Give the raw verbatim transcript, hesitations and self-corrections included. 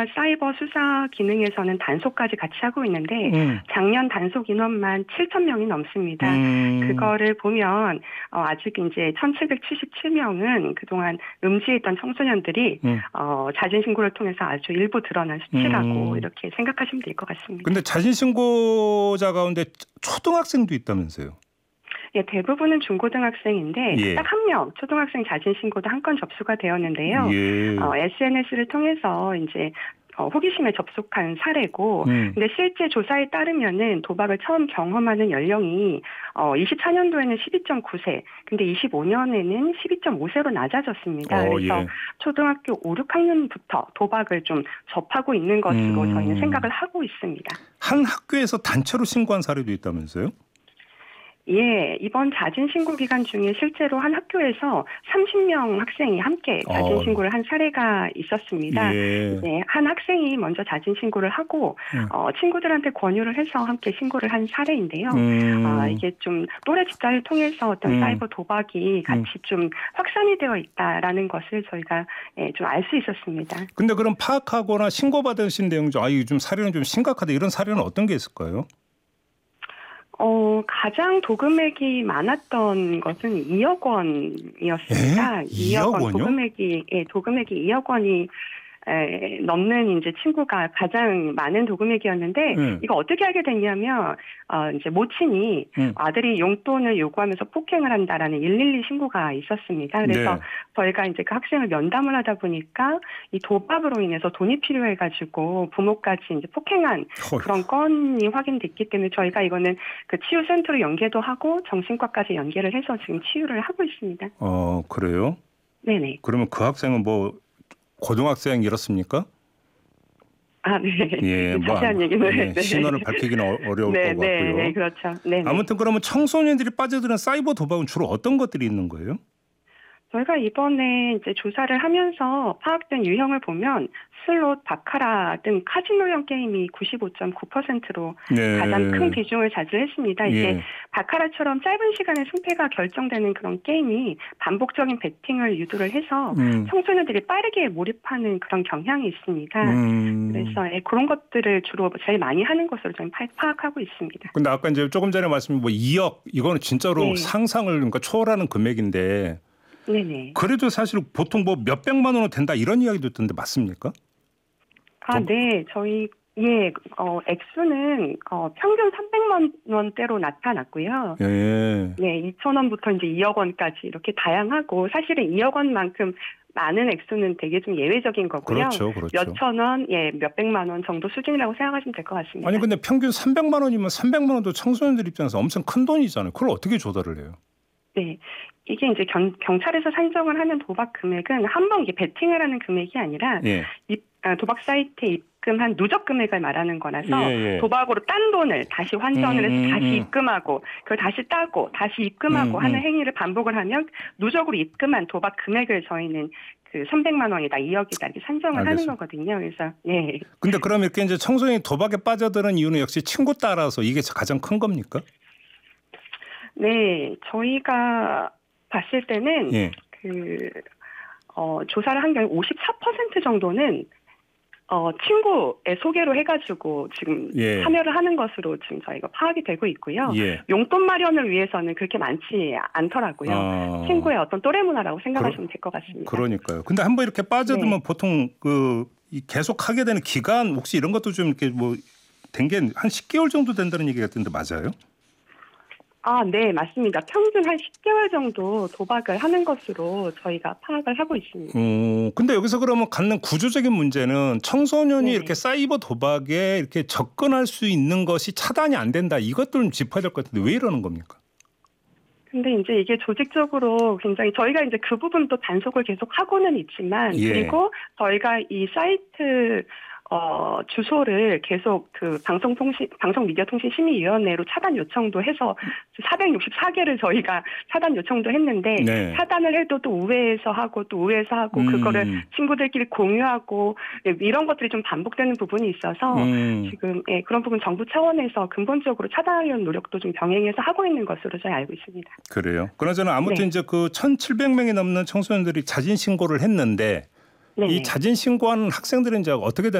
저희가 사이버 수사 기능에서는 단속까지 같이 하고 있는데 음. 작년 단속 인원만 칠천 명이 넘습니다. 음. 그거를 보면 어, 아직 이제 천칠백칠십칠 명은 그동안 음지에 있던 청소년들이 음. 어, 자진 신고를 통해서 아주 일부 드러난 수치라고 음. 이렇게 생각하시면 될 것 같습니다. 근데 자진 신고자 가운데 초등학생도 있다면서요? 예, 대부분은 중고등학생인데 예. 딱 한 명 초등학생 자진 신고도 한 건 접수가 되었는데요. 예. 어, 에스엔에스를 통해서 이제 어, 호기심에 접속한 사례고, 음. 근데 실제 조사에 따르면은 도박을 처음 경험하는 연령이 어, 이십사 년도에는 십이 점 구 세, 근데 이십오 년에는 십이 점 오 세로 낮아졌습니다. 어, 그래서 예. 초등학교 오, 육 학년부터 도박을 좀 접하고 있는 것으로 음. 저희는 생각을 하고 있습니다. 한 학교에서 단체로 신고한 사례도 있다면서요? 예, 이번 자진 신고 기간 중에 실제로 한 학교에서 삼십 명 학생이 함께 자진 어. 신고를 한 사례가 있었습니다. 예. 네, 한 학생이 먼저 자진 신고를 하고 음. 어, 친구들한테 권유를 해서 함께 신고를 한 사례인데요. 음. 아, 이게 좀 또래 집단을 통해서 어떤 음. 사이버 도박이 같이 음. 좀 확산이 되어 있다라는 것을 저희가 예, 좀 알 수 있었습니다. 근데 그럼 파악하거나 신고받으신 내용 중 아, 이거 좀 사례는 좀 심각하다 이런 사례는 어떤 게 있을까요? 어, 가장 도금액이 많았던 것은 이억 원이었습니다. 에? 이억 원 이억 원이요? 도금액이, 예, 도금액이 이억 원이 에, 넘는 이제 친구가 가장 많은 도금액이었는데 음. 이거 어떻게 하게 됐냐면 어, 이제 모친이 음. 아들이 용돈을 요구하면서 폭행을 한다라는 일일이 신고가 있었습니다. 그래서 네. 저희가 이제 그 학생을 면담을 하다 보니까 이 도박으로 인해서 돈이 필요해가지고 부모까지 이제 폭행한 어휴. 그런 건이 확인됐기 때문에 저희가 이거는 그 치유센터로 연계도 하고 정신과까지 연계를 해서 지금 치유를 하고 있습니다. 어, 그래요? 네네. 그러면 그 학생은 뭐 고등학생 이렇습니까? 아, 네. 예, 뭐 자세한 얘기는 예, 네. 신원을 밝히기는 어- 어려울 네, 것 네, 같고요. 네, 그렇죠. 네. 아무튼 그러면 청소년들이 빠져드는 사이버 도박은 주로 어떤 것들이 있는 거예요? 저희가 이번에 이제 조사를 하면서 파악된 유형을 보면 슬롯, 바카라 등 카지노형 게임이 구십오 점 구 퍼센트로 네. 가장 큰 비중을 차지했습니다. 이게 예. 바카라처럼 짧은 시간에 승패가 결정되는 그런 게임이 반복적인 베팅을 유도를 해서 음. 청소년들이 빠르게 몰입하는 그런 경향이 있습니다. 음. 그래서 예, 그런 것들을 주로 제일 많이 하는 것으로 저는 파- 파악하고 있습니다. 근데 아까 이제 조금 전에 말씀 뭐 이억 이거는 진짜로 네. 상상을 그러니까 초월하는 금액인데 네네. 그래도 사실 보통 뭐 몇백만 원은 된다 이런 이야기도 있던데 맞습니까? 아, 네. 저희, 예, 어, 액수는, 어, 평균 삼백만 원대로 나타났고요. 예. 네, 이천 원부터 이제 이억 원까지 이렇게 다양하고, 사실은 이억 원만큼 많은 액수는 되게 좀 예외적인 거고요. 그렇죠, 그렇죠. 몇천 원, 예, 몇백만 원 정도 수준이라고 생각하시면 될 것 같습니다. 아니 근데 평균 삼백만 원이면 삼백만 원도 청소년들 입장에서 엄청 큰 돈이잖아요. 그걸 어떻게 조달을 해요? 네. 이게 이제 경, 경찰에서 산정을 하는 도박 금액은 한 번 이게 베팅을 하는 금액이 아니라 예. 입, 아, 도박 사이트에 입금한 누적 금액을 말하는 거라서 예, 예. 도박으로 딴 돈을 다시 환전을 해서 음, 음, 다시 음. 입금하고 그걸 다시 따고 다시 입금하고 음, 하는 음. 행위를 반복을 하면 누적으로 입금한 도박 금액을 저희는 그 삼백만 원이다, 이억이다 이렇게 산정을 알겠습니다. 하는 거거든요. 그래서 네. 근데 그럼 이렇게 이제 청소년이 도박에 빠져드는 이유는 역시 친구 따라서 이게 가장 큰 겁니까? 네, 저희가 봤을 때는 예. 그 어, 조사를 한 경우 오십사 퍼센트 정도는 어, 친구의 소개로 해가지고 지금 예. 참여를 하는 것으로 지금 저희가 파악이 되고 있고요. 예. 용돈 마련을 위해서는 그렇게 많지 않더라고요. 아. 친구의 어떤 또래 문화라고 생각하시면 될 것 같습니다. 그러니까요. 근데 한번 이렇게 빠져들면 네. 보통 그 이 계속 하게 되는 기간 혹시 이런 것도 좀 이렇게 뭐 된 게 한 십 개월 정도 된다는 얘기 같은데 맞아요? 아, 네, 맞습니다. 평균 한 십 개월 정도 도박을 하는 것으로 저희가 파악을 하고 있습니다. 어, 근데 여기서 그러면 갖는 구조적인 문제는 청소년이 네네. 이렇게 사이버 도박에 이렇게 접근할 수 있는 것이 차단이 안 된다. 이것들은 짚어야 될 것 같은데 왜 이러는 겁니까? 근데 이제 이게 조직적으로 굉장히 저희가 이제 그 부분도 단속을 계속 하고는 있지만 예. 그리고 저희가 이 사이트 어, 주소를 계속 그 방송통신, 방송미디어통신심의위원회로 차단 요청도 해서 사백육십사 개를 저희가 차단 요청도 했는데 네. 차단을 해도 또 우회해서 하고 또 우회해서 하고 음. 그거를 친구들끼리 공유하고 이런 것들이 좀 반복되는 부분이 있어서 음. 지금 예, 그런 부분 정부 차원에서 근본적으로 차단하려는 노력도 좀 병행해서 하고 있는 것으로 저희 알고 있습니다. 그래요. 그나저나 아무튼 네. 이제 그 천칠백 명이 넘는 청소년들이 자진 신고를 했는데 네네. 이 자진 신고하는 학생들은 이제 어떻게 되는